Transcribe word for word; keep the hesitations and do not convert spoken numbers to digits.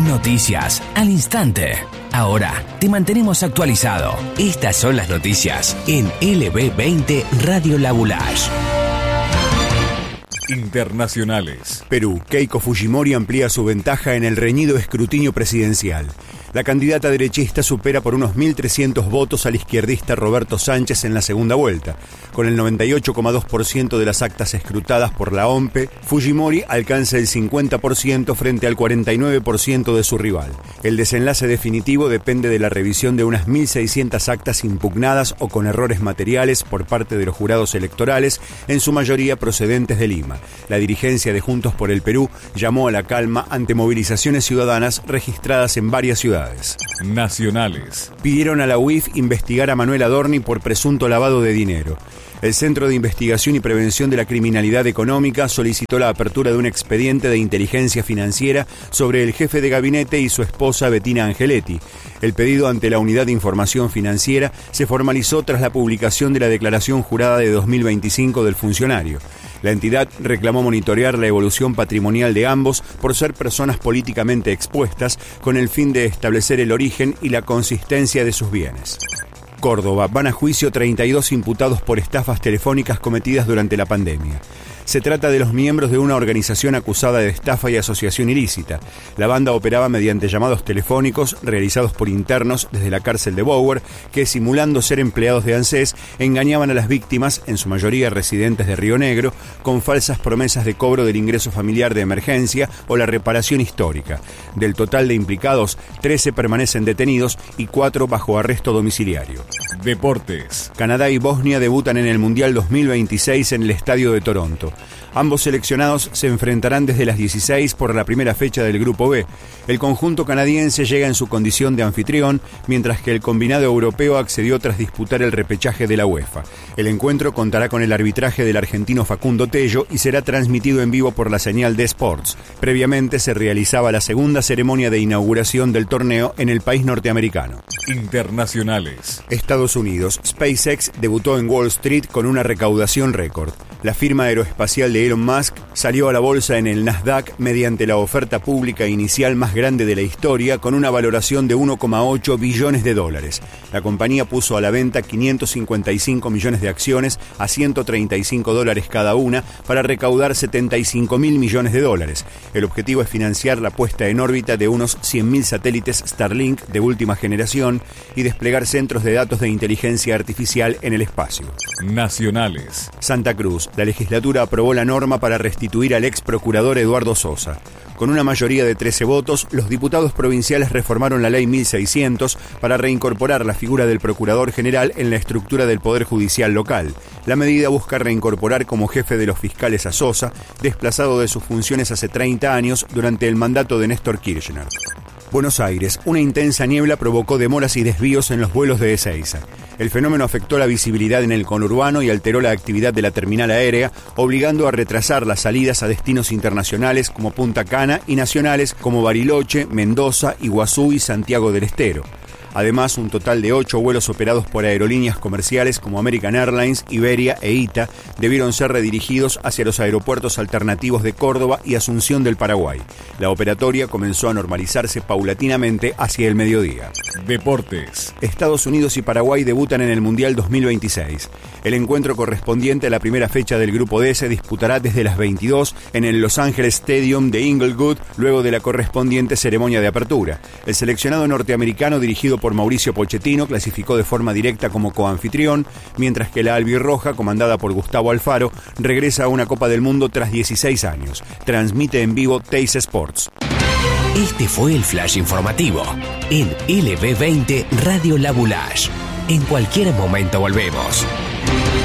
Noticias al instante. Ahora te mantenemos actualizado. Estas son las noticias en L B veinte Radio La Boulage. Internacionales. Perú. Keiko Fujimori amplía su ventaja en el reñido escrutinio presidencial. La candidata derechista supera por unos mil trescientos votos al izquierdista Roberto Sánchez en la segunda vuelta. Con el noventa y ocho coma dos por ciento de las actas escrutadas por la O M P E, Fujimori alcanza el cincuenta por ciento frente al cuarenta y nueve por ciento de su rival. El desenlace definitivo depende de la revisión de unas mil seiscientas actas impugnadas o con errores materiales por parte de los jurados electorales, en su mayoría procedentes de Lima. La dirigencia de Juntos por el Perú llamó a la calma ante movilizaciones ciudadanas registradas en varias ciudades. Nacionales. Pidieron a la U I F investigar a Manuel Adorni por presunto lavado de dinero. El Centro de Investigación y Prevención de la Criminalidad Económica solicitó la apertura de un expediente de inteligencia financiera sobre el jefe de gabinete y su esposa Bettina Angeletti. El pedido ante la Unidad de Información Financiera se formalizó tras la publicación de la declaración jurada de dos mil veinticinco del funcionario. La entidad reclamó monitorear la evolución patrimonial de ambos por ser personas políticamente expuestas, con el fin de establecer el origen y la consistencia de sus bienes. Córdoba. Van a juicio treinta y dos imputados por estafas telefónicas cometidas durante la pandemia. Se trata de los miembros de una organización acusada de estafa y asociación ilícita. La banda operaba mediante llamados telefónicos realizados por internos desde la cárcel de Bower, que, simulando ser empleados de ANSES, engañaban a las víctimas, en su mayoría residentes de Río Negro, con falsas promesas de cobro del ingreso familiar de emergencia o la reparación histórica. Del total de implicados, trece permanecen detenidos y cuatro bajo arresto domiciliario. Deportes. Canadá y Bosnia debutan en el Mundial dos mil veintiséis en el Estadio de Toronto. Ambos seleccionados se enfrentarán desde las dieciséis por la primera fecha del Grupo B. El conjunto canadiense llega en su condición de anfitrión, mientras que el combinado europeo accedió tras disputar el repechaje de la UEFA. El encuentro contará con el arbitraje del argentino Facundo Tello y será transmitido en vivo por la señal de Sports. Previamente se realizaba la segunda ceremonia de inauguración del torneo en el país norteamericano. Internacionales. Estados Unidos. SpaceX debutó en Wall Street con una recaudación récord. La firma aeroespacial de Elon Musk salió a la bolsa en el Nasdaq mediante la oferta pública inicial más grande de la historia, con una valoración de uno coma ocho billones de dólares. La compañía puso a la venta quinientos cincuenta y cinco millones de acciones a ciento treinta y cinco dólares cada una para recaudar setenta y cinco mil millones de dólares. El objetivo es financiar la puesta en órbita de unos cien mil satélites Starlink de última generación y desplegar centros de datos de inteligencia artificial en el espacio. Nacionales. Santa Cruz. La legislatura aprobó la norma para restituir al ex procurador Eduardo Sosa. Con una mayoría de trece votos, los diputados provinciales reformaron la ley mil seiscientos para reincorporar la figura del procurador general en la estructura del Poder Judicial local. La medida busca reincorporar como jefe de los fiscales a Sosa, desplazado de sus funciones hace treinta años durante el mandato de Néstor Kirchner. Buenos Aires. Una intensa niebla provocó demoras y desvíos en los vuelos de Ezeiza. El fenómeno afectó la visibilidad en el conurbano y alteró la actividad de la terminal aérea, obligando a retrasar las salidas a destinos internacionales como Punta Cana y nacionales como Bariloche, Mendoza, Iguazú y Santiago del Estero. Además, un total de ocho vuelos operados por aerolíneas comerciales como American Airlines, Iberia e I T A debieron ser redirigidos hacia los aeropuertos alternativos de Córdoba y Asunción del Paraguay. La operatoria comenzó a normalizarse paulatinamente hacia el mediodía. Deportes. Estados Unidos y Paraguay debutan en el Mundial dos mil veintiséis. El encuentro correspondiente a la primera fecha del Grupo D se disputará desde las veintidós en el Los Angeles Stadium de Inglewood, luego de la correspondiente ceremonia de apertura. El seleccionado norteamericano, dirigido por Mauricio Pochettino, clasificó de forma directa como coanfitrión, mientras que la albirroja, comandada por Gustavo Alfaro, regresa a una Copa del Mundo tras dieciséis años. Transmite en vivo Teis Sports. Este fue el Flash Informativo en L B veinte Radio La Boulage. En cualquier momento volvemos.